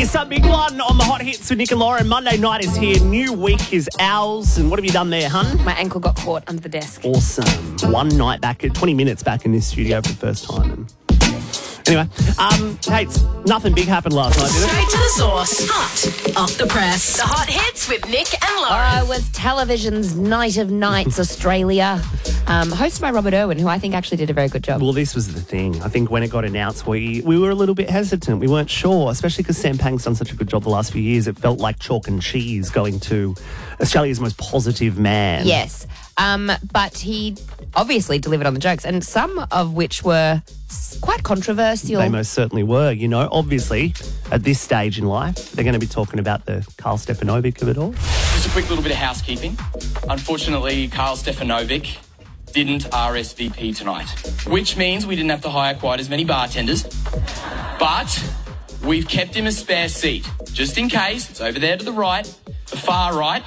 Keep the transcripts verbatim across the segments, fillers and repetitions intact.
It's a big one on the Hot Hits with Nick and Lauren. Monday night is here. New week is ours. And what have you done there, hun? My ankle got caught under the desk. Awesome. One night back, twenty minutes back in this studio for the first time. And anyway, um, hey, it's nothing big happened last night, did it? Straight to the source. Hot off the press. The Hot Hits with Nick and Lauren. Oh, it was television's Night of Nights, Australia. Um, hosted by Robert Irwin, who I think actually did a very good job. Well, this was the thing. I think when it got announced, we, we were a little bit hesitant. We weren't sure, especially because Sam Pang's done such a good job the last few years. It felt like chalk and cheese going to Australia's most positive man. Yes. Um, but he obviously delivered on the jokes, and some of which were quite controversial. They most certainly were. You know, obviously, at this stage in life, they're going to be talking about the Karl Stefanovic of it all. Just a quick little bit of housekeeping. Unfortunately, Karl Stefanovic didn't R S V P tonight, which means we didn't have to hire quite as many bartenders. But we've kept him a spare seat, just in case. It's over there to the right, the far right.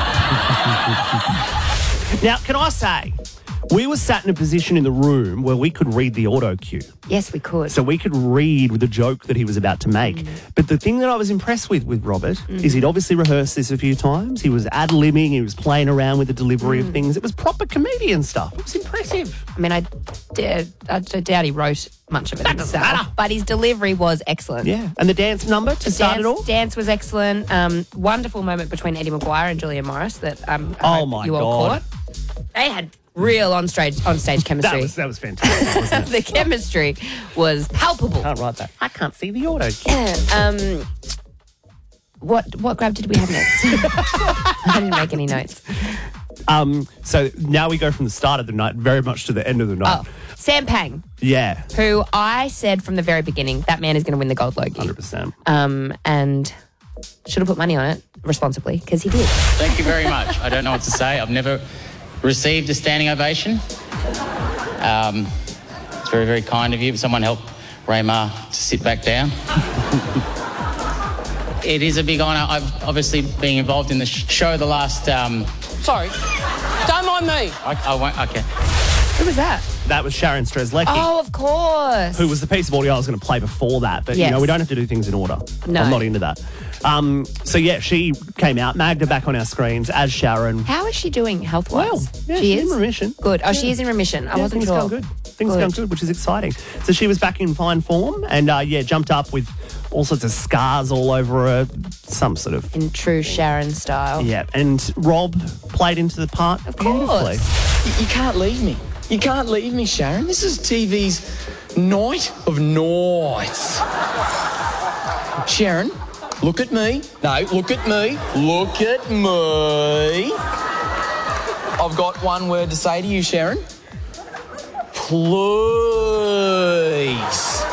Now, can I say, we were sat in a position in the room where we could read the auto cue. Yes, we could. So we could read the joke that he was about to make. Mm. But the thing that I was impressed with with Robert mm. is he'd obviously rehearsed this a few times. He was ad-libbing. He was playing around with the delivery mm. of things. It was proper comedian stuff. It was impressive. I mean, I, d- I doubt he wrote much of it That doesn't himself, matter. but his delivery was excellent. Yeah. And the dance number to start dance, it all? Dance was excellent. Um, wonderful moment between Eddie Maguire and Julia Morris that um, I Oh, hope my you all God. caught. They had real on stage on stage chemistry. That was, that was fantastic, wasn't it? The chemistry was palpable. Can't write that. I can't see the auto cue. Yeah. Um, what what grab did we have next? I didn't make any notes. Um, so now we go from the start of the night very much to the end of the night. Oh, Sam Pang, Yeah, who I said from the very beginning, that man is going to win the Gold Logie. one hundred percent. Um, and should have put money on it responsibly because he did. Thank you very much. I don't know what to say. I've never received a standing ovation. Um, it's very, very kind of you. Someone help Raymar to sit back down. It is a big honour. I've obviously been involved in the sh- show the last... Um, Sorry, don't mind me. I, I won't... Okay. Who was that? That was Sharon Strzelecki. Oh, of course. Who was the piece of audio I was going to play before that. But, you Yes. know, we don't have to do things in order. No. I'm not into that. Um, so, yeah, she came out, Magda back on our screens as Sharon. How is she doing health-wise? Well, yeah, she she's is in remission. Good. Oh, Yeah. she is in remission. I Yeah, wasn't things sure. going good. Things Good. going good, which is exciting. So she was back in fine form and, uh, yeah, jumped up with all sorts of scars all over her, some sort of... In true Sharon style. Yeah, and Rob played into the part Of beautifully. course. You, you can't leave me. You can't leave me, Sharon. This is T V's Night of Nights. Sharon, look at me. No, look at me. Look at me. I've got one word to say to you, Sharon. Please.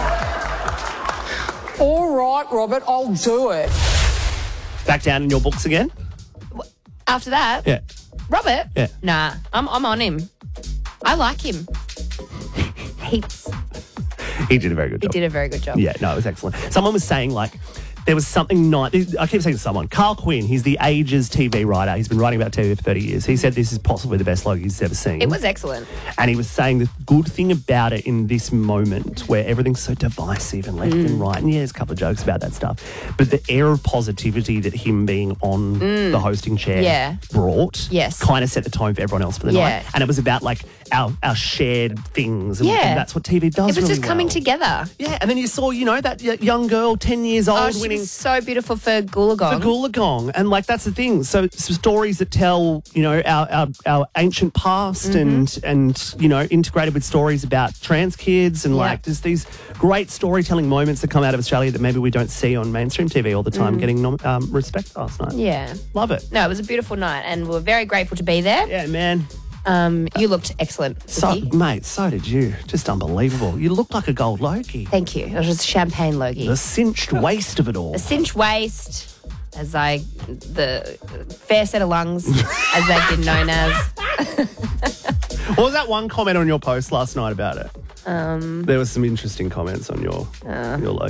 All right, Robert, I'll do it. Back down in your books again? After that, Yeah. Robert? Yeah. Nah, I'm, I'm on him. I like him. Heaps. He did a very good He job. did a very good job. Yeah, no, it was excellent. Someone was saying, like, there was something nice. I keep saying to someone, Carl Quinn, he's the Ages T V writer. He's been writing about T V for thirty years. He said this is possibly the best logo he's ever seen. It was excellent. And he was saying the good thing about it in this moment where everything's so divisive and left Mm. and right, and yeah, there's a couple of jokes about that stuff, but the air of positivity that him being on the hosting chair Mm. Yeah. brought Yes. kind of set the tone for everyone else for the Yeah. night. And it was about, like, our, our shared things. And, Yeah. and that's what T V does It was really just coming well. together. Yeah, and then you saw, you know, that y- young girl, ten years old, Oh, she winning was so beautiful for Goolagong. for Goolagong. And, like, that's the thing. So, so stories that tell, you know, our, our, our ancient past Mm-hmm. and, and, you know, integrated with stories about trans kids. And, Yeah. like, there's these great storytelling moments that come out of Australia that maybe we don't see on mainstream T V all the time getting nom- um, respect last night. Mm. Yeah. Love it. No, it was a beautiful night, and we're very grateful to be there. Yeah, man. Um, you looked excellent. So, Vicky. mate, so did you. Just unbelievable. You look like a gold Logie. Thank you. It was champagne Logie. The cinched waist of it all. A cinch waist, as I, the fair set of lungs, as they've been known as. What was that one comment on your post last night about it? Um, there was some interesting comments on your, your logo.